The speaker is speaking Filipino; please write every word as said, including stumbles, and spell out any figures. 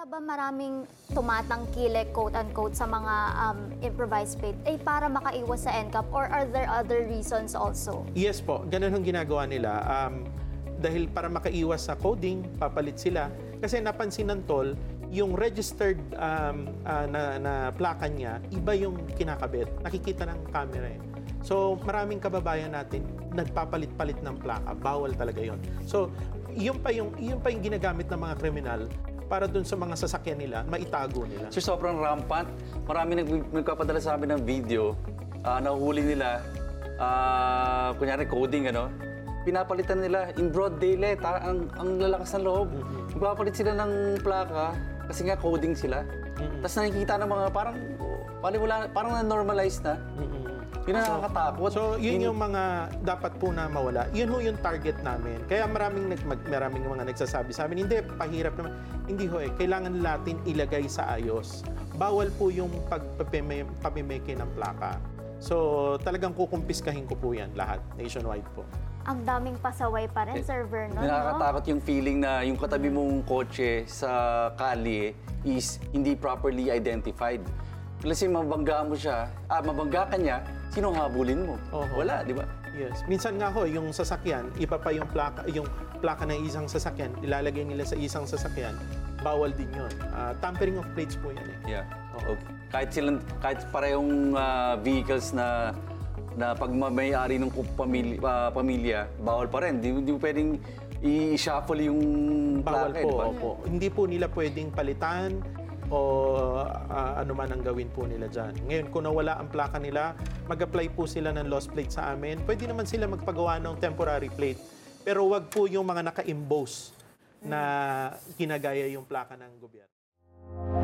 Kaya ba maraming tumatangkile, quote-unquote, sa mga um, improvised plate eh para makaiwas sa N C A P or are there other reasons also? Yes po, ganun ang ginagawa nila. Um, dahil para makaiwas sa coding, papalit sila. Kasi napansin ng toll, yung registered um, uh, na, na plaka niya, iba yung kinakabit. Nakikita ng camera eh. So maraming kababayan natin nagpapalit-palit ng plaka. Bawal talaga yon. So yun pa yung, yun pa yung ginagamit ng mga kriminal para dun sa mga sasakyan nila, maitago nila. So sobrang rampant. Marami nag nagpapadala sa amin ng video, uh, nahuhuli nila, uh, kunyari coding, ano, pinapalitan nila in broad daylight, ha? ang, ang lalakas ng loob. Mm-hmm. Nagpapalit sila ng plaka kasi nga coding sila. Mm-hmm. Tapos nakikita ng mga parang, paliwala, parang na-normalize na. Mm-hmm. Yun ang nakakatakot. So, yun yung mga dapat po na mawala. Yun ho yung target namin. Kaya maraming, nag, mag, maraming mga nagsasabi sa amin, hindi, pahirap naman. Hindi ho eh, kailangan natin ilagay sa ayos. Bawal po yung pagpapamimeke ng plaka. So, talagang kukumpiskahin ko po yan lahat, nationwide po. Ang daming pasaway pa rin, Sir Vernon, no? Nakakatakot yung feeling na yung katabi mong kotse sa kalye is hindi properly identified. Kasi mabangga mo siya, ah, mabangga ka niya, sino habulin mo? Oho. Wala, di ba? Yes. Minsan nga ho, yung sasakyan, iba pa yung plaka, yung plaka ng isang sasakyan, ilalagay nila sa isang sasakyan, bawal din yun. Uh, tampering of plates po yan eh. Yeah. Okay. Kahit silang, kahit parehong uh, vehicles na na pagmamayari ng pamilya, uh, pamilya, bawal pa rin. Hindi mo pwedeng i-shuffle yung Bawal plaka, po, di ba? opo. Hindi po nila pwedeng palitan o uh, ano man ang gawin po nila dyan. Ngayon, kung nawala ang plaka nila, mag-apply po sila ng lost plate sa amin. Pwede naman sila magpagawa ng temporary plate. Pero wag po yung mga naka-emboss na ginagaya yung plaka ng gobyerno.